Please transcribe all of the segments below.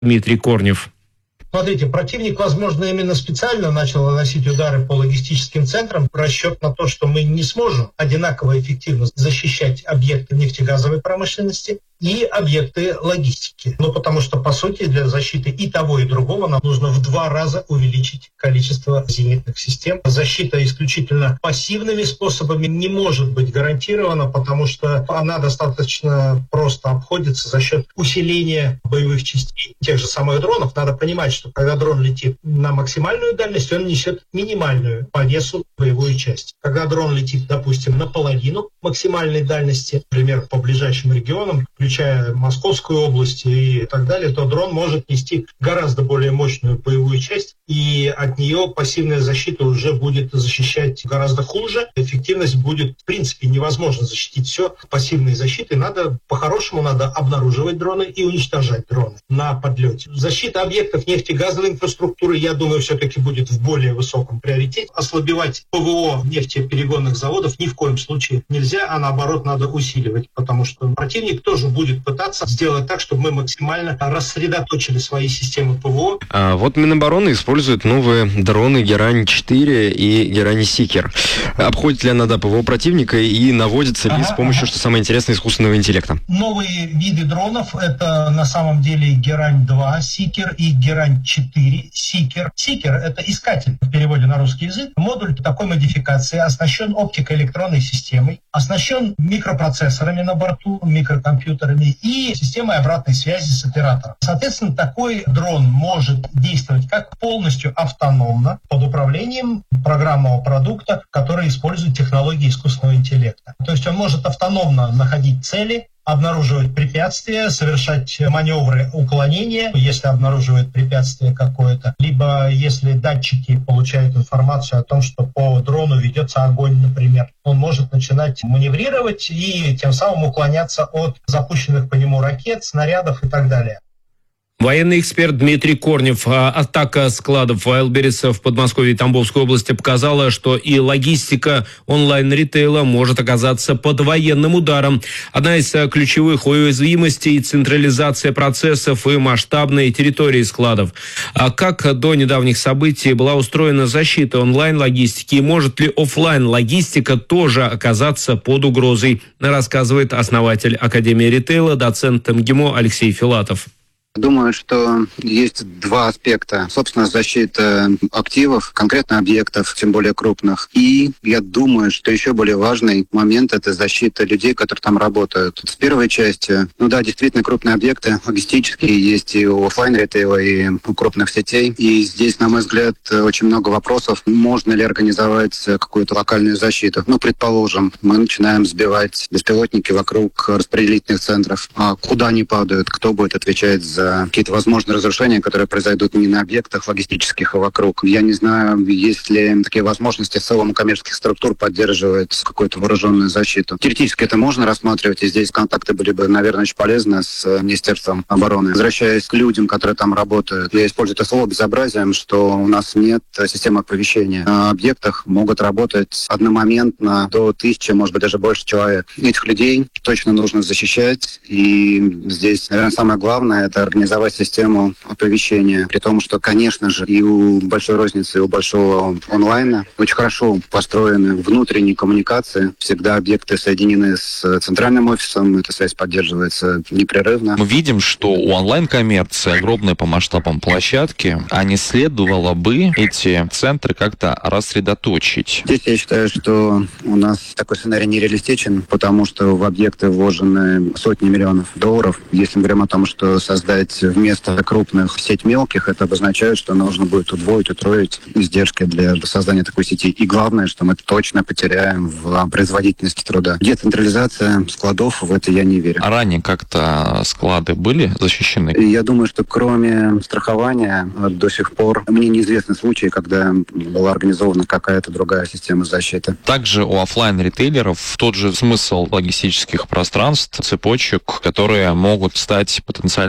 Дмитрий Корнев. Смотрите, противник, возможно, именно специально начал наносить удары по логистическим центрам в расчет на то, что мы не сможем одинаково эффективно защищать объекты нефтегазовой промышленности и объекты логистики. Ну, потому что, по сути, для защиты и того, и другого нам нужно в 2 раза увеличить количество зенитных систем. Защита исключительно пассивными способами не может быть гарантирована, потому что она достаточно просто обходится за счет усиления боевых частей тех же самых дронов. Надо понимать, что когда дрон летит на максимальную дальность, он несет минимальную по весу боевую часть. Когда дрон летит, допустим, наполовину максимальной дальности, например, по ближайшим регионам, включая Московскую область и так далее, то дрон может нести гораздо более мощную боевую часть, и от нее пассивная защита уже будет защищать гораздо хуже. Эффективность будет, в принципе, невозможно защитить все пассивной защитой. По-хорошему, надо обнаруживать дроны и уничтожать дроны на подлете. Защита объектов нефтегазовой инфраструктуры, я думаю, все-таки будет в более высоком приоритете. Ослабевать ПВО нефтеперегонных заводов ни в коем случае нельзя, а наоборот надо усиливать, потому что противник тоже будет пытаться сделать так, чтобы мы максимально рассредоточили свои системы ПВО. Вот Минобороны использует новые дроны Герань-4 и Герань-Сикер. Обходит ли она ПВО противника и наводится ли с помощью, что самое интересное, искусственного интеллекта? Новые виды дронов — это на самом деле Герань-2 Сикер и Герань-4 Сикер. Сикер — это искатель в переводе на русский язык. Модуль такой модификации оснащен оптико-электронной системой, оснащен микропроцессорами на борту, микрокомпьютерами и системой обратной связи с оператором. Соответственно, такой дрон может действовать как полностью автономно под управлением программного продукта, который использует технологии искусственного интеллекта. То есть он может автономно находить цели, обнаруживать препятствия, совершать маневры уклонения, если обнаруживает препятствие какое-то, либо если датчики получают информацию о том, что по дрону ведется огонь, например, он может начинать маневрировать и тем самым уклоняться от запущенных по нему ракет, снарядов и так далее. Военный эксперт Дмитрий Корнев. Атака складов Wildberries в Подмосковье и Тамбовской области показала, что и логистика онлайн-ритейла может оказаться под военным ударом. Одна из ключевых уязвимостей – централизация процессов и масштабные территории складов. А как до недавних событий была устроена защита онлайн-логистики и может ли офлайн-логистика тоже оказаться под угрозой, рассказывает основатель Академии ритейла, доцент МГИМО Алексей Филатов. Думаю, что есть 2 аспекта. Собственно, защита активов, конкретно объектов, тем более крупных. И я думаю, что еще более важный момент — это защита людей, которые там работают. В первой части, действительно, крупные объекты логистические есть и у офлайн-ритейла, и у крупных сетей. И здесь, на мой взгляд, очень много вопросов. Можно ли организовать какую-то локальную защиту? Предположим, мы начинаем сбивать беспилотники вокруг распределительных центров. А куда они падают? Кто будет отвечать за какие-то возможные разрушения, которые произойдут не на объектах логистических, а вокруг. Я не знаю, есть ли такие возможности в целом у коммерческих структур поддерживать какую-то вооруженную защиту. Теоретически это можно рассматривать, и здесь контакты были бы, наверное, очень полезны с Министерством обороны. Возвращаясь к людям, которые там работают, я использую это слово безобразием, что у нас нет системы оповещения. На объектах могут работать одномоментно до 1000, может быть, даже больше человек. Этих людей точно нужно защищать, и здесь, наверное, самое главное — это организовать систему оповещения. При том, что, конечно же, и у большой розницы, и у большого онлайна очень хорошо построены внутренние коммуникации. Всегда объекты соединены с центральным офисом, эта связь поддерживается непрерывно. Мы видим, что у онлайн-коммерции огромные по масштабам площадки, а не следовало бы эти центры как-то рассредоточить? Здесь я считаю, что у нас такой сценарий нереалистичен, потому что в объекты вложены сотни миллионов долларов. Если мы говорим о том, что создать вместо крупных сеть мелких, это обозначает, что нужно будет удвоить, утроить издержки для создания такой сети. И главное, что мы точно потеряем в производительности труда. Децентрализация складов, в это я не верю. А ранее как-то склады были защищены? Я думаю, что кроме страхования до сих пор мне неизвестны случаи, когда была организована какая-то другая система защиты. Также у офлайн-ритейлеров тот же смысл логистических пространств, цепочек, которые могут стать потенциальными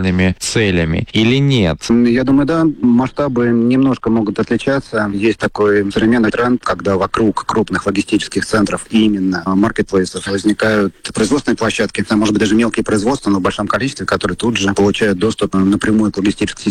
целями или нет? Я думаю, да, масштабы немножко могут отличаться. Есть такой современный тренд, когда вокруг крупных логистических центров и именно маркетплейсов возникают производственные площадки, может быть, даже мелкие производства, но в большом количестве, которые тут же получают доступ напрямую к логистической